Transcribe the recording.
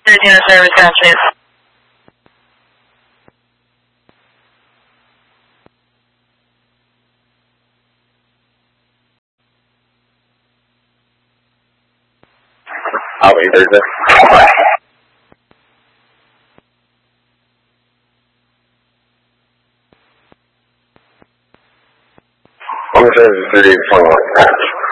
Unit service count, please. I'll be Thursday. I'm going to say 38.1.